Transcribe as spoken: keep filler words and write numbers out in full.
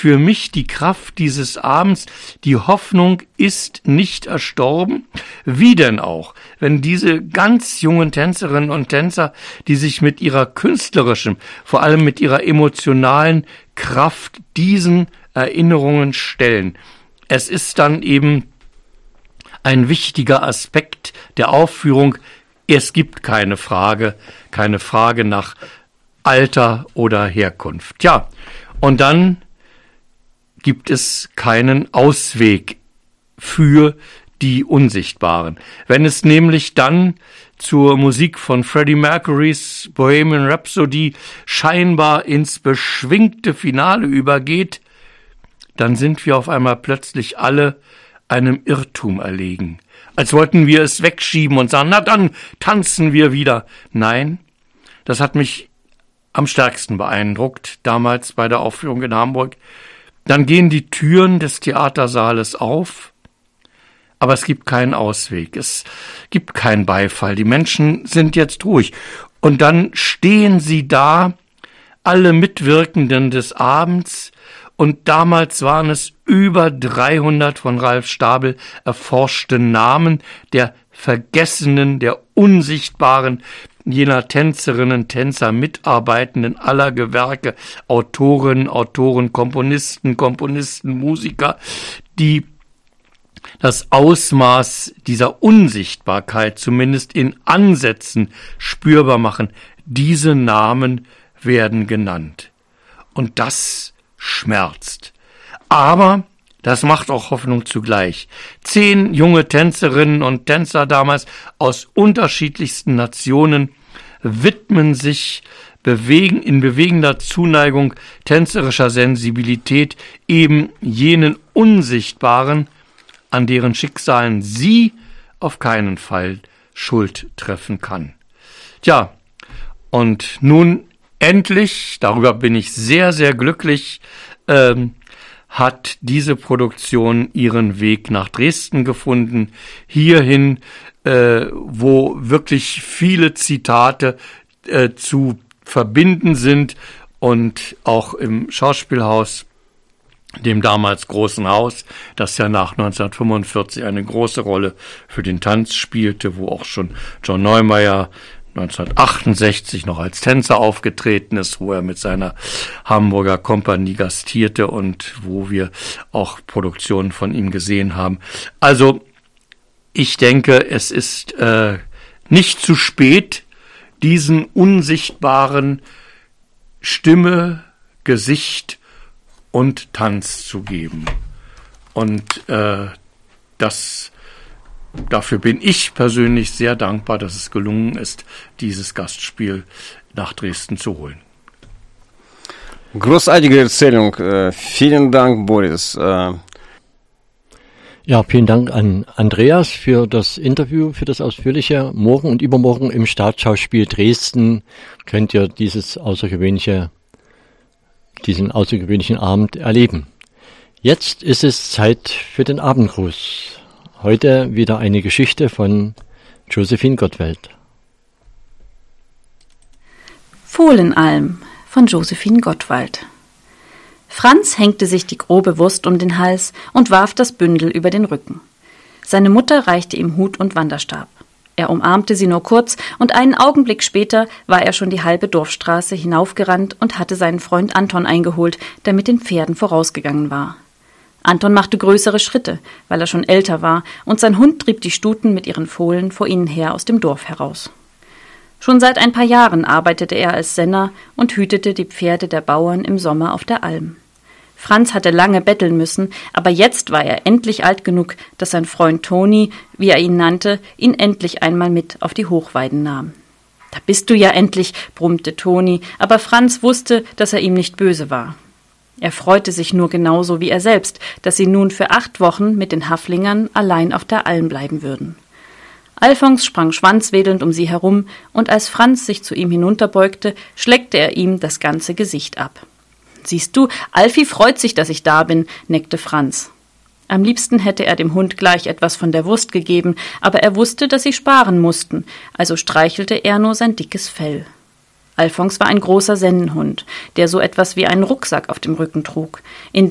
für mich die Kraft dieses Abends. Die Hoffnung ist nicht erstorben. Wie denn auch, wenn diese ganz jungen Tänzerinnen und Tänzer, die sich mit ihrer künstlerischen, vor allem mit ihrer emotionalen Kraft diesen Erinnerungen stellen. Es ist dann eben ein wichtiger Aspekt der Aufführung. Es gibt keine Frage, keine Frage nach Alter oder Herkunft. Ja, und dann gibt es keinen Ausweg für die Unsichtbaren. Wenn es nämlich dann zur Musik von Freddie Mercurys Bohemian Rhapsody scheinbar ins beschwingte Finale übergeht, dann sind wir auf einmal plötzlich alle einem Irrtum erlegen. Als wollten wir es wegschieben und sagen, na dann tanzen wir wieder. Nein, das hat mich am stärksten beeindruckt, damals bei der Aufführung in Hamburg. Dann gehen die Türen des Theatersaales auf, aber es gibt keinen Ausweg, es gibt keinen Beifall. Die Menschen sind jetzt ruhig. Und dann stehen sie da, alle Mitwirkenden des Abends, und damals waren es über dreihundert von Ralf Stabel erforschte Namen der Vergessenen, der Unsichtbaren, jener Tänzerinnen, Tänzer, Mitarbeitenden aller Gewerke, Autorinnen, Autoren, Komponisten, Komponisten, Musiker, die das Ausmaß dieser Unsichtbarkeit zumindest in Ansätzen spürbar machen. Diese Namen werden genannt. Und das schmerzt. Aber das macht auch Hoffnung zugleich. Zehn junge Tänzerinnen und Tänzer damals aus unterschiedlichsten Nationen widmen sich bewegen, in bewegender Zuneigung tänzerischer Sensibilität eben jenen Unsichtbaren, an deren Schicksalen sie auf keinen Fall Schuld treffen kann. Tja, und nun endlich, darüber bin ich sehr, sehr glücklich, ähm, hat diese Produktion ihren Weg nach Dresden gefunden, hierhin, äh, wo wirklich viele Zitate äh, zu verbinden sind und auch im Schauspielhaus, dem damals Großen Haus, das ja nach neunzehnhundertfünfundvierzig eine große Rolle für den Tanz spielte, wo auch schon John Neumeier neunzehnhundertachtundsechzig noch als Tänzer aufgetreten ist, wo er mit seiner Hamburger Kompanie gastierte und wo wir auch Produktionen von ihm gesehen haben. Also ich denke, es ist äh, nicht zu spät, diesen unsichtbaren Stimme, Gesicht und Tanz zu geben. Und äh, das Dafür bin ich persönlich sehr dankbar, dass es gelungen ist, dieses Gastspiel nach Dresden zu holen. Großartige Erzählung. Vielen Dank, Boris. Ja, vielen Dank an Andreas für das Interview, für das ausführliche. Morgen und übermorgen im Staatsschauspiel Dresden könnt ihr dieses außergewöhnliche, diesen außergewöhnlichen Abend erleben. Jetzt ist es Zeit für den Abendgruß. Heute wieder eine Geschichte von Josephine Gottwald. Fohlenalm von Josephine Gottwald. Franz hängte sich die grobe Wurst um den Hals und warf das Bündel über den Rücken. Seine Mutter reichte ihm Hut und Wanderstab. Er umarmte sie nur kurz, und einen Augenblick später war er schon die halbe Dorfstraße hinaufgerannt und hatte seinen Freund Anton eingeholt, der mit den Pferden vorausgegangen war. Anton machte größere Schritte, weil er schon älter war, und sein Hund trieb die Stuten mit ihren Fohlen vor ihnen her aus dem Dorf heraus. Schon seit ein paar Jahren arbeitete er als Senner und hütete die Pferde der Bauern im Sommer auf der Alm. Franz hatte lange betteln müssen, aber jetzt war er endlich alt genug, dass sein Freund Toni, wie er ihn nannte, ihn endlich einmal mit auf die Hochweiden nahm. »Da bist du ja endlich«, brummte Toni, aber Franz wusste, dass er ihm nicht böse war. Er freute sich nur genauso wie er selbst, dass sie nun für acht Wochen mit den Haflingern allein auf der Alm bleiben würden. Alfons sprang schwanzwedelnd um sie herum, und als Franz sich zu ihm hinunterbeugte, schleckte er ihm das ganze Gesicht ab. »Siehst du, Alfie freut sich, dass ich da bin«, neckte Franz. Am liebsten hätte er dem Hund gleich etwas von der Wurst gegeben, aber er wusste, dass sie sparen mussten, also streichelte er nur sein dickes Fell. Alfons war ein großer Sennenhund, der so etwas wie einen Rucksack auf dem Rücken trug, in